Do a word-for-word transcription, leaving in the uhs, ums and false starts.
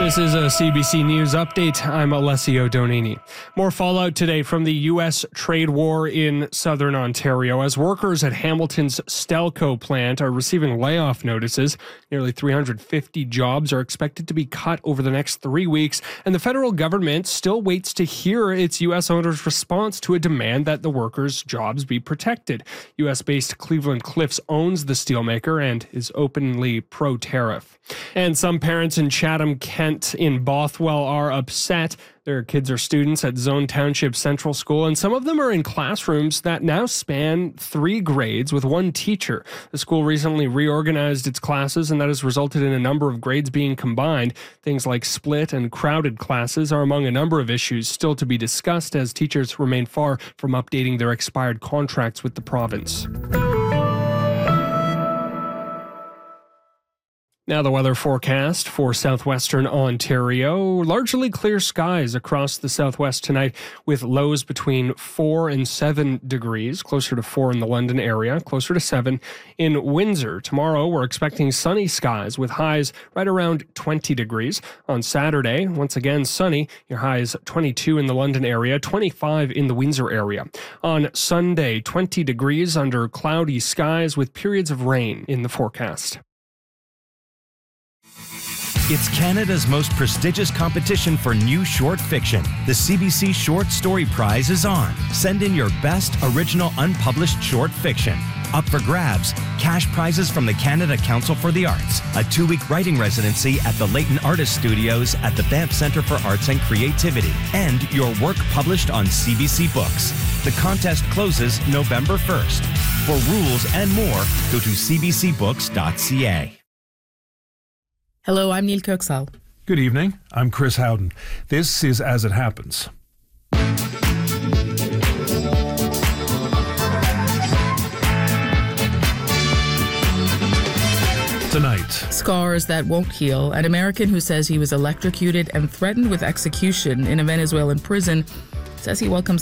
This is a C B C News update. I'm Alessio Donini. More fallout today from the U S trade war in southern Ontario as workers at Hamilton's Stelco plant are receiving layoff notices. Nearly three hundred fifty jobs are expected to be cut over the next three weeks, and the federal government still waits to hear its U S owners' response to a demand that the workers' jobs be protected. U S-based Cleveland Cliffs owns the steelmaker and is openly pro-tariff. And some parents in Chatham, Kent in Bothwell are upset. Their kids are students at Zone Township Central School, and some of them are in classrooms that now span three grades with one teacher. The school recently reorganized its classes, and that has resulted in a number of grades being combined. Things like split and crowded classes are among a number of issues still to be discussed as teachers remain far from updating their expired contracts with the province. Now the weather forecast for southwestern Ontario. Largely clear skies across the southwest tonight with lows between four and seven degrees, closer to four in the London area, closer to seven in Windsor. Tomorrow we're expecting sunny skies with highs right around twenty degrees. On Saturday, once again sunny, your highs twenty-two in the London area, twenty-five in the Windsor area. On Sunday, twenty degrees under cloudy skies with periods of rain in the forecast. It's Canada's most prestigious competition for new short fiction. The C B C Short Story Prize is on. Send in your best original unpublished short fiction. Up for grabs, cash prizes from the Canada Council for the Arts, a two-week writing residency at the Leighton Artist Studios at the Banff Centre for Arts and Creativity, and your work published on C B C Books. The contest closes November first. For rules and more, go to c b c books dot c a. Hello, I'm Neil Kirksall. Good evening. I'm Chris Howden. This is As It Happens. Tonight. Scars that won't heal. An American who says he was electrocuted and threatened with execution in a Venezuelan prison says he welcomes